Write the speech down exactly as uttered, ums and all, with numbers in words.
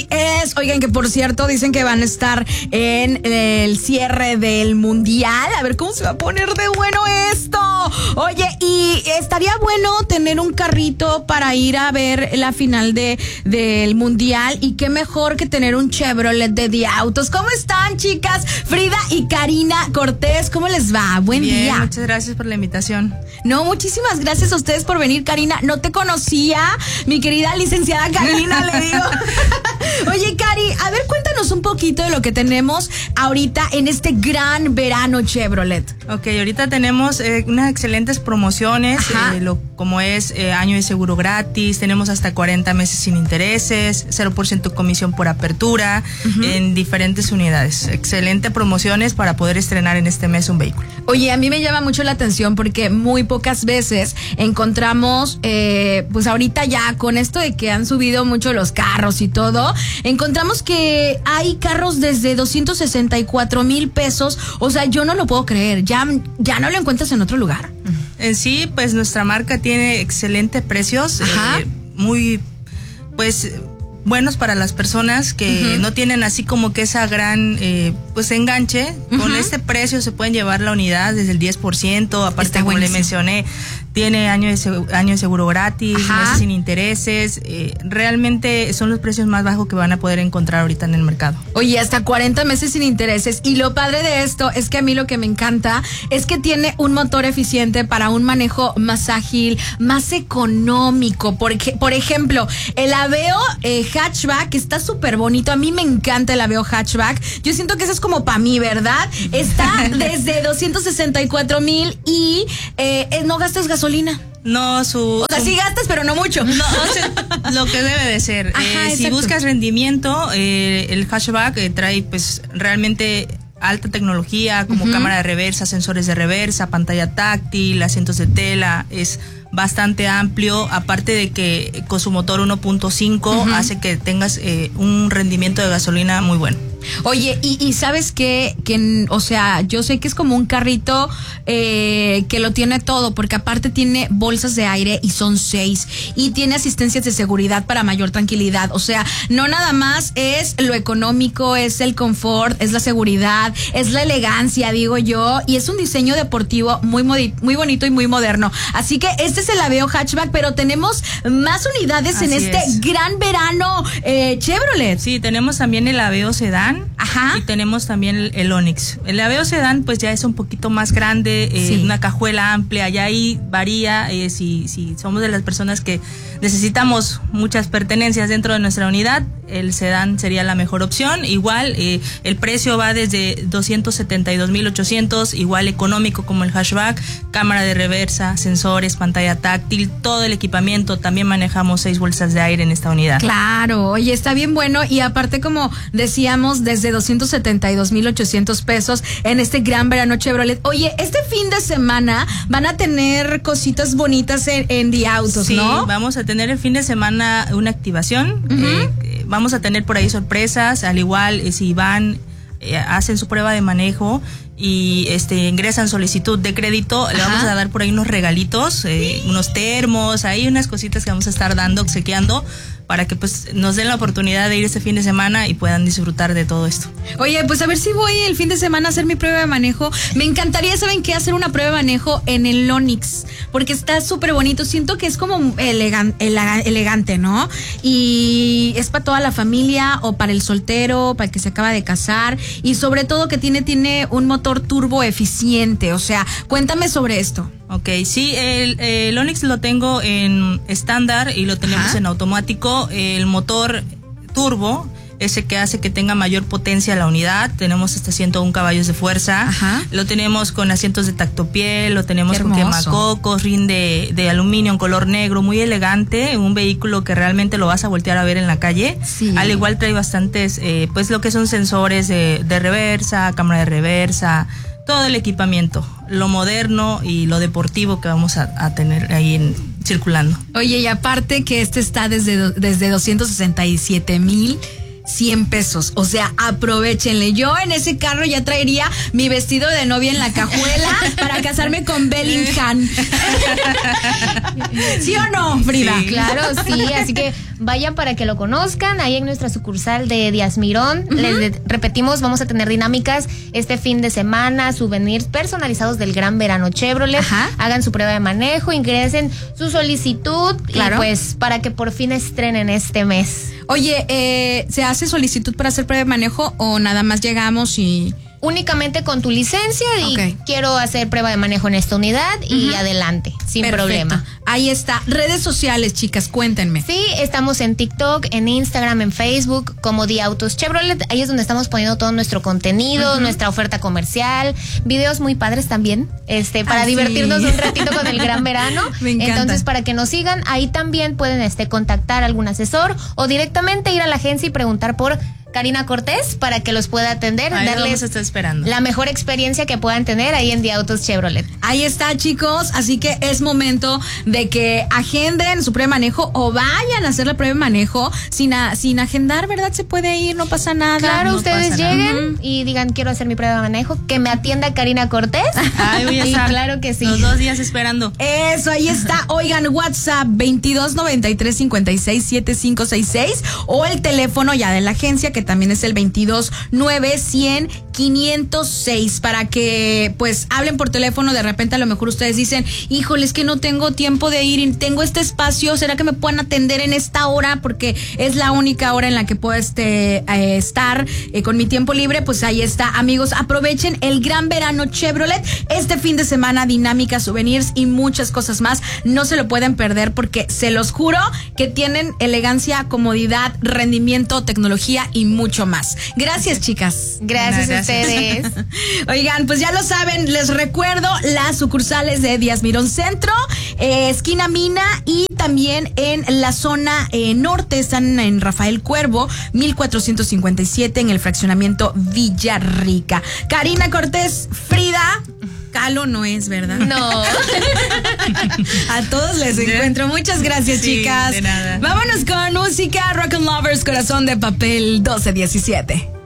es, oigan, que por cierto dicen que van a estar en el cierre del mundial. A ver cómo se va a poner de bueno esto. Oye, y estaría bueno tener un carrito para ir a ver la final de del mundial. Y qué mejor que tener un Chevrolet de The Autos. ¿Cómo están, chicas? Frida y Karina Cortés, ¿cómo les va? Buen Bien, día. Muchas gracias por la invitación. No, muchísimas gracias a ustedes por venir, Karina. No te conocía, mi querida licenciada Karina, le digo. Oye, Cari, a ver, cuéntanos un poquito de lo que tenemos ahorita en este gran verano Chevrolet. Ok, ahorita tenemos eh, unas excelentes promociones, eh, lo, como es eh, año de seguro gratis, tenemos hasta cuarenta meses sin intereses, cero por ciento comisión por apertura, uh-huh. en diferentes unidades. Excelente promociones para poder estrenar en este mes un vehículo. Oye, a mí me llama mucho la atención porque muy pocas veces encontramos, eh, pues ahorita ya con esto de que han subido mucho los carros y todo, encontramos que hay carros desde doscientos sesenta y cuatro mil pesos. O sea, yo no lo puedo creer, ya, ya no lo encuentras en otro lugar. En sí, pues nuestra marca tiene excelentes precios, eh, muy, pues... buenos para las personas que uh-huh. no tienen así como que esa gran eh, pues enganche. Uh-huh. Con este precio se pueden llevar la unidad desde el diez por ciento, aparte Está como buenísimo. le mencioné, tiene año de, seg- año de seguro gratis, meses sin intereses, eh, realmente son los precios más bajos que van a poder encontrar ahorita en el mercado. Oye, hasta cuarenta meses sin intereses, y lo padre de esto es que a mí lo que me encanta es que tiene un motor eficiente para un manejo más ágil, más económico, porque, por ejemplo, el Aveo eh, hatchback está súper bonito. A mí me encanta el Aveo hatchback. Yo siento que eso es como para mí, ¿verdad? Está desde doscientos sesenta y cuatro mil y eh, no gastas gasolina. No, su... O sea, su, sí gastas, pero no mucho. No, o sea, lo que debe de ser. Ajá, eh, si buscas rendimiento, eh, el hatchback eh, trae pues realmente alta tecnología, como uh-huh. cámara de reversa, sensores de reversa, pantalla táctil, asientos de tela, es bastante amplio, aparte de que con su motor uno punto cinco uh-huh. hace que tengas eh, un rendimiento de gasolina muy bueno. Oye, y, y sabes qué, que, o sea, yo sé que es como un carrito eh, que lo tiene todo, porque aparte tiene bolsas de aire y son seis, y tiene asistencias de seguridad para mayor tranquilidad. O sea, no nada más es lo económico, es el confort, es la seguridad, es la elegancia, digo yo, y es un diseño deportivo muy, modi- muy bonito y muy moderno. Así que este es el Aveo hatchback, pero tenemos más unidades Así en este es. gran verano eh, Chevrolet. Sí, tenemos también el Aveo sedán. Ajá. Y tenemos también el, el Onix. El Aveo sedán pues ya es un poquito más grande, eh, sí. una cajuela amplia, ya ahí varía eh, si, si somos de las personas que necesitamos muchas pertenencias dentro de nuestra unidad, el sedán sería la mejor opción. Igual eh, el precio va desde doscientos setenta y dos mil ochocientos, igual económico como el hatchback, cámara de reversa, sensores, pantalla táctil, todo el equipamiento. También manejamos seis bolsas de aire en esta unidad. Claro, oye, está bien bueno, y aparte, como decíamos, desde doscientos setenta y dos mil ochocientos pesos en este gran verano Chevrolet. Oye, este fin de semana van a tener cositas bonitas en, en The Autos, sí, ¿no? Sí, vamos a tener el fin de semana una activación. Uh-huh. eh, vamos a tener por ahí sorpresas, al igual eh, si van, eh, hacen su prueba de manejo y este ingresan solicitud de crédito, Ajá. le vamos a dar por ahí unos regalitos, eh, unos termos, hay unas cositas que vamos a estar dando, obsequiando, para que pues nos den la oportunidad de ir este fin de semana y puedan disfrutar de todo esto. Oye, pues a ver si voy el fin de semana a hacer mi prueba de manejo. Me encantaría, ¿saben qué? Hacer una prueba de manejo en el Onix, porque está súper bonito. Siento que es como elegan, elegan, elegante, ¿no? Y es para toda la familia, o para el soltero, para el que se acaba de casar, y sobre todo que tiene, tiene un motor turbo eficiente. O sea, cuéntame sobre esto. Ok, sí, el, el Onix lo tengo en estándar y lo tenemos Ajá. en automático. El motor turbo, ese que hace que tenga mayor potencia la unidad, tenemos hasta ciento uno caballos de fuerza. Ajá. Lo tenemos con asientos de tactopiel, lo tenemos con quemacocos, rin de, de aluminio en color negro, muy elegante, un vehículo que realmente lo vas a voltear a ver en la calle. Sí. Al igual trae bastantes, eh, pues lo que son sensores de, de reversa, cámara de reversa, todo el equipamiento, lo moderno y lo deportivo que vamos a, a tener ahí en, circulando. Oye, y aparte que este está desde, desde doscientos sesenta y siete mil cien pesos. O sea, aprovechenle. Yo en ese carro ya traería mi vestido de novia en la cajuela para casarme con Bellingham. ¿Sí o no, Frida? Sí. Claro, sí. Así que vayan para que lo conozcan. Ahí en nuestra sucursal de Díaz Mirón. Uh-huh. Les de, repetimos, vamos a tener dinámicas este fin de semana, souvenirs personalizados del Gran Verano Chevrolet. Ajá. Hagan su prueba de manejo, ingresen su solicitud, claro. Y pues para que por fin estrenen este mes. Oye, eh, ¿se hace solicitud para hacer prueba de manejo o nada más llegamos y...? Únicamente con tu licencia y okay. quiero hacer prueba de manejo en esta unidad y uh-huh. adelante, sin Perfecto. problema. Ahí está. Redes sociales, chicas, cuéntenme. Sí, estamos en TikTok, en Instagram, en Facebook, como The Autos Chevrolet. Ahí es donde estamos poniendo todo nuestro contenido, uh-huh. nuestra oferta comercial, videos muy padres también, este, para Ay, divertirnos sí. un ratito con el Gran Verano. Me encanta. Entonces, para que nos sigan, ahí también pueden este, contactar a algún asesor o directamente ir a la agencia y preguntar por Karina Cortés para que los pueda atender, ahí darles está esperando. La mejor experiencia que puedan tener ahí en The Autos Chevrolet. Ahí está, chicos, así que es momento de que agenden su prueba de manejo o vayan a hacer la prueba de manejo sin, a, sin agendar, ¿verdad? Se puede ir, no pasa nada. Claro, no ustedes lleguen y digan quiero hacer mi prueba de manejo, que me atienda Karina Cortés. Ay, voy a estar. Claro que sí. Los dos días esperando. Eso, ahí está. Oigan, WhatsApp veintidós noventa y tres cincuenta y seis setenta y cinco sesenta y seis o el teléfono ya de la agencia que también es el veintidós nueve cien quinientos seis para que pues hablen por teléfono. De repente a lo mejor ustedes dicen, híjole, es que no tengo tiempo de ir y tengo este espacio, ¿será que me puedan atender en esta hora? Porque es la única hora en la que puedo este, eh, estar eh, con mi tiempo libre. Pues ahí está, amigos, aprovechen el Gran Verano Chevrolet este fin de semana, dinámicas, souvenirs y muchas cosas más. No se lo pueden perder porque se los juro que tienen elegancia, comodidad, rendimiento, tecnología y mucho más. Gracias, chicas. Gracias, no, a ustedes. Oigan, pues ya lo saben, les recuerdo las sucursales de Díaz Mirón Centro, eh, esquina Mina, y también en la zona eh, norte están en Rafael Cuervo, mil cuatrocientos cincuenta y siete, en el fraccionamiento Villarrica. Karina Cortés, Frida Kahlo no es, ¿verdad? No. A todos les encuentro. Muchas gracias, sí, chicas. De nada. Vámonos con música. Rock and Lovers, Corazón de Papel, doce diecisiete.